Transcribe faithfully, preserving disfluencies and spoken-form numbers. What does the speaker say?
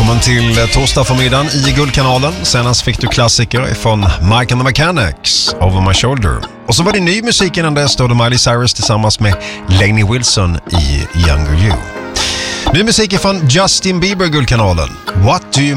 Välkommen till torsdag förmiddagen i Guldkanalen. Senast fick du klassiker från Mike and the Mechanics, Over My Shoulder. Och så var det ny musik innan det stod Miley Cyrus tillsammans med Lainey Wilson i Younger You. Ny musik från Justin Bieber, Guldkanalen. What do you